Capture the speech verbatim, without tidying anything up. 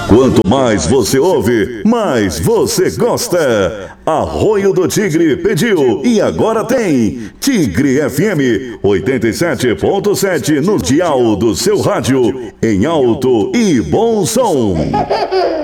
Quanto mais você ouve, mais você gosta. Arroio do Tigre pediu e agora tem Tigre F M oitenta e sete ponto sete no dial do seu rádio, em alto e bom som.